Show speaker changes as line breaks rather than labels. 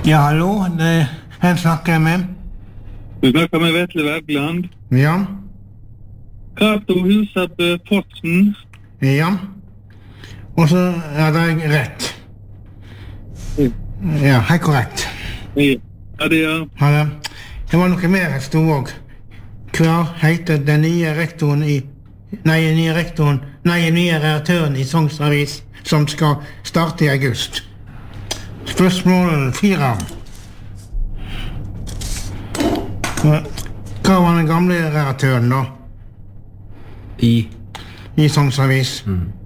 Ja, hallo, hvem snakker jeg med?
Du snakker med Vetle Vegland.
Ja.
Cato Husebø Potsen.
Ja. Og så er det rett. Ja, helt korrekt.
Ja, det er.
Ha det. Det var noe mer jeg stod også. Hva heter den nye rektoren nye redaktøren i Sogns Avis som skal starte i august? Spørsmål 4. Hva var den gamle redaktøren da?
I
Sogns Avis?